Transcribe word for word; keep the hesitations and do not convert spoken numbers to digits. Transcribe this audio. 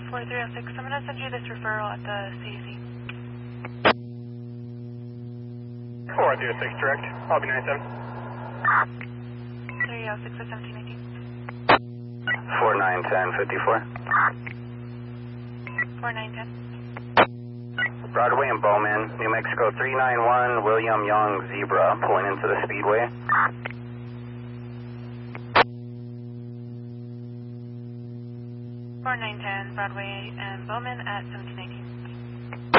four three oh six, I'm going to send you this referral at the C A C. four three oh six direct, I'll be nine seven. three oh six, seventeen eighteen. four nine ten fifty-four. four nine ten. Broadway and Bowman, New Mexico three nine one, William Young Zebra, pulling into the speedway. four nine ten, Broadway and Bowman at seventeen eighteen.